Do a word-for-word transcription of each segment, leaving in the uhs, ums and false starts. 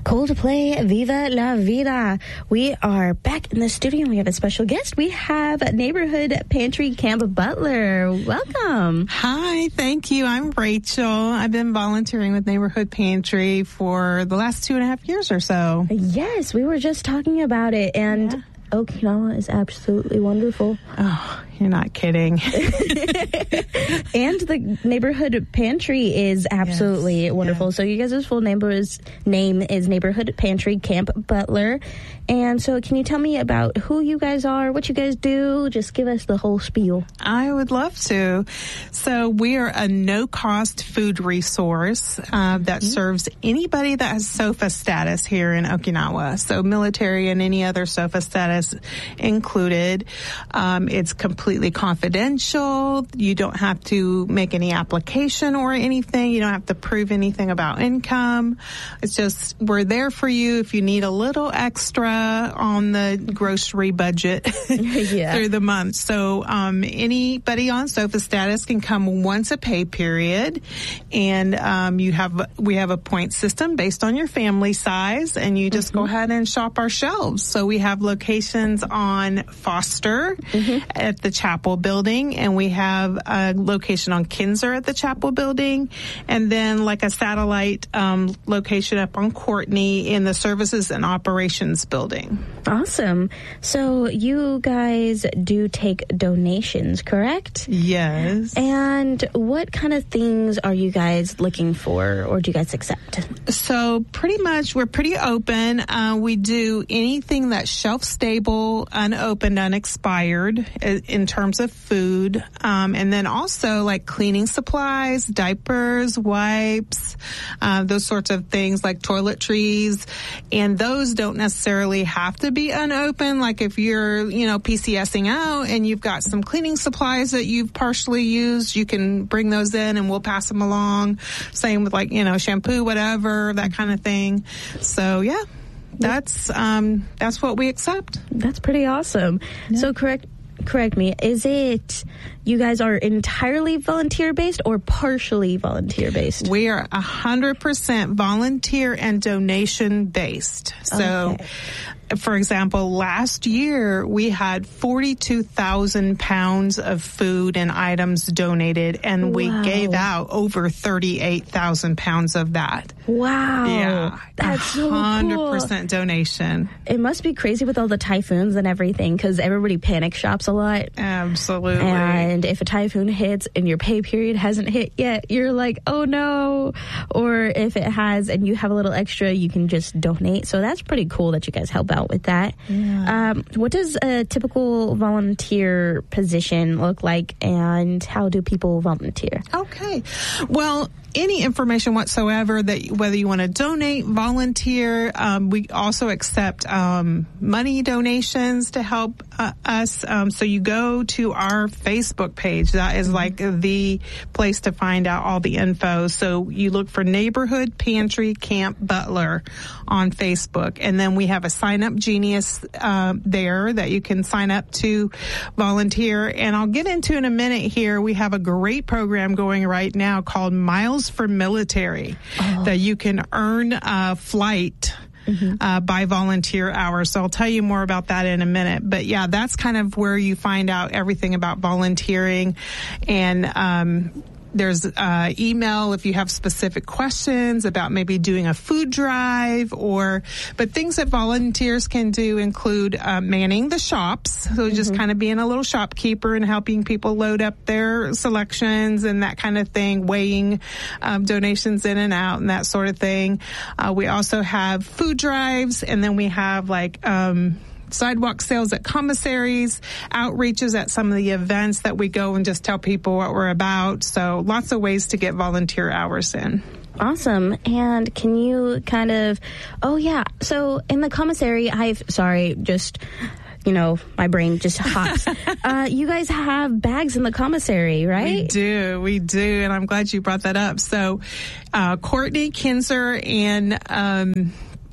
Coldplay, Viva la Vida. We are back in the studio and we have a special guest. We have Neighborhood Pantry Camp Butler. Welcome. Hi, thank you. I'm Rachel. I've been volunteering with Neighborhood Pantry for the last two and a half years or so. Yes, we were just talking about it, and yeah. Okinawa is absolutely wonderful. Oh, you're not kidding. And the Neighborhood Pantry is absolutely yes, wonderful. yes. So you guys' full name is, name is Neighborhood Pantry Camp Butler. And so can you tell me about who you guys are, what you guys do? Just give us the whole spiel. I would love to. So we are a no-cost food resource uh, that mm-hmm. serves anybody that has SOFA status here in Okinawa. So military and any other SOFA status included. Um, it's completely confidential. You don't have to make any application or anything. You don't have to prove anything about income. It's just, we're there for you if you need a little extra on the grocery budget yeah. through the month. So um, anybody on SOFA status can come once a pay period, and um, you have we have a point system based on your family size, and you just mm-hmm. go ahead and shop our shelves. So we have locations on Foster mm-hmm. at the Chapel Building, and we have a location on Kinzer at the Chapel Building, and then like a satellite um, location up on Courtney in the Services and Operations Building. Awesome. So you guys do take donations, correct? Yes. And what kind of things are you guys looking for, or do you guys accept? So pretty much we're pretty open. Uh, we do anything that's shelf stable, unopened, unexpired in terms of food. Um, and then also like cleaning supplies, diapers, wipes, uh, those sorts of things like toiletries. And those don't necessarily have to be unopened. Like if you're, you know, PCSing out and you've got some cleaning supplies that you've partially used, you can bring those in and we'll pass them along. Same with like, you know, shampoo, whatever, that kind of thing. So yeah, that's, um, that's what we accept. That's pretty awesome. Yeah. So correct, correct me. Is it, you guys are entirely volunteer-based or partially volunteer-based? We are one hundred percent volunteer and donation-based. So, okay. For example, last year we had forty-two thousand pounds of food and items donated, and we wow. gave out over thirty-eight thousand pounds of that. Wow. Yeah. That's so one hundred percent cool. donation. It must be crazy with all the typhoons and everything, because everybody panic shops a lot. Absolutely. And if a typhoon hits and your pay period hasn't hit yet, you're like, oh no. Or if it has and you have a little extra, you can just donate. So that's pretty cool that you guys help out with that. Yeah. Um, what does a typical volunteer position look like, and how do people volunteer? Okay. Well, any information whatsoever that whether you want to donate, volunteer, um, we also accept um, money donations to help uh, us. Um, so you go to our Facebook page. That is like the place to find out all the info. So you look for Neighborhood Pantry Camp Butler on Facebook, and then we have a Sign Up Genius uh, there that you can sign up to volunteer. And I'll get into in a minute here. We have a great program going right now called Miles for Military oh. that you can earn a flight mm-hmm. uh, by volunteer hours. So I'll tell you more about that in a minute. But yeah, that's kind of where you find out everything about volunteering. And um there's uh, email if you have specific questions about maybe doing a food drive, or but things that volunteers can do include uh, manning the shops, so mm-hmm. just kind of being a little shopkeeper and helping people load up their selections and that kind of thing, weighing um, donations in and out and that sort of thing. Uh, we also have food drives, and then we have like um sidewalk sales at commissaries, outreaches at some of the events that we go and just tell people what we're about. So lots of ways to get volunteer hours in. Awesome. And can you kind of, oh yeah, so in the commissary, I've, sorry, just, you know, my brain just hops. uh, you guys have bags in the commissary, right? We do, we do, and I'm glad you brought that up. So uh, Courtney, Kinzer, and um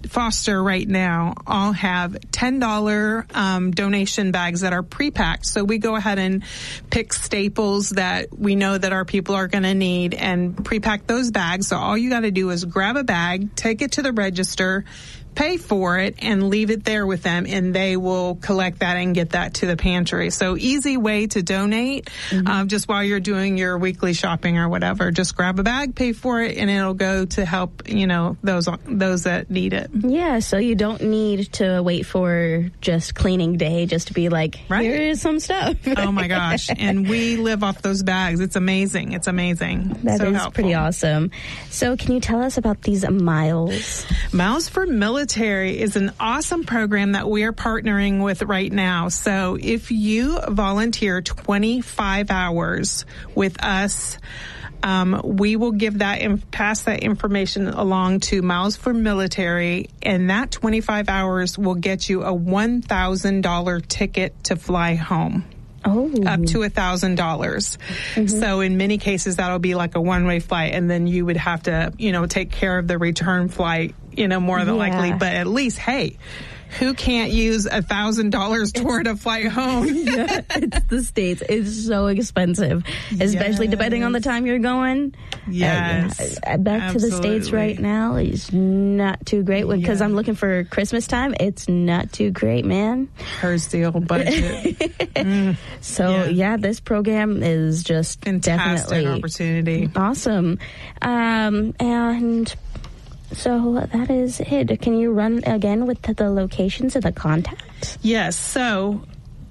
Foster right now all have ten dollars um, donation bags that are pre-packed. So we go ahead and pick staples that we know that our people are going to need and pre-pack those bags. So all you got to do is grab a bag, take it to the register, pay for it, and leave it there with them, and they will collect that and get that to the pantry. So easy way to donate, mm-hmm. um, just while you're doing your weekly shopping or whatever. Just grab a bag, pay for it, and it'll go to help, you know, those those that need it. Yeah, so you don't need to wait for just cleaning day just to be like, right. Here's some stuff. Oh my gosh. And we live off those bags. It's amazing. It's amazing. That so is helpful. Pretty awesome. So can you tell us about these miles? Miles for Military is an awesome program that we are partnering with right now. So if you volunteer twenty-five hours with us, um, we will give that and pass that information along to Miles for Military, and that twenty-five hours will get you a one thousand dollars ticket to fly home. Oh. Up to a thousand dollars. So in many cases, that'll be like a one-way flight, and then you would have to, you know, take care of the return flight, you know, more than yeah. likely. But at least, hey, who can't use a thousand dollars toward a flight home? Yeah, it's the States. It's so expensive, especially yes. depending on the time you're going. Yes. Uh, back Absolutely. To the States right now is not too great because yeah. I'm looking for Christmas time. It's not too great, man. Hers the old budget. mm. So yeah. yeah, this program is just fantastic definitely opportunity. Awesome. Um, and so that is it. Can you run again with the locations of the contact? Yes. So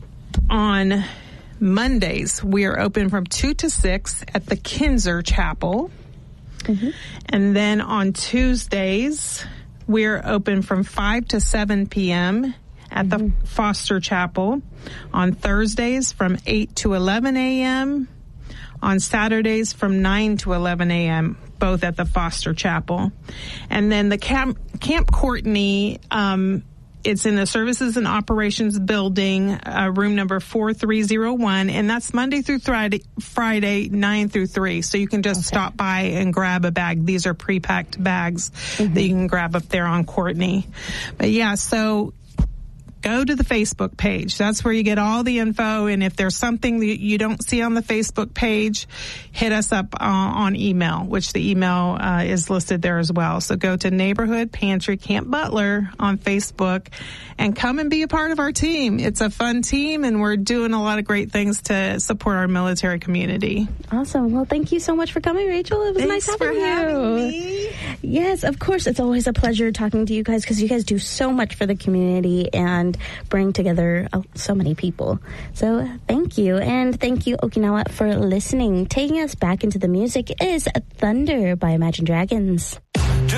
on Mondays, we are open from two to six at the Kinzer Chapel. Mm-hmm. And then on Tuesdays, we're open from five to seven p.m. at mm-hmm. the Foster Chapel. On Thursdays, from eight to eleven a.m. On Saturdays, from nine to eleven a.m., both at the Foster Chapel. And then the Camp, Camp Courtney, um, it's in the Services and Operations Building, uh, room number four three zero one, and that's Monday through Friday, Friday nine through three. So you can just okay. stop by and grab a bag. These are pre-packed bags mm-hmm. that you can grab up there on Courtney. But yeah, so go to the Facebook page. That's where you get all the info. And if there's something that you don't see on the Facebook page, hit us up uh, on email, which the email uh, is listed there as well. So go to Neighborhood Pantry Camp Butler on Facebook and come and be a part of our team. It's a fun team, and we're doing a lot of great things to support our military community. Awesome. Well, thank you so much for coming, Rachel. It was Thanks nice having for you. Having me. Yes, of course. It's always a pleasure talking to you guys because you guys do so much for the community and bring together uh, so many people. So thank you. And thank you, Okinawa, for listening. Taking us back into the music is Thunder by Imagine Dragons.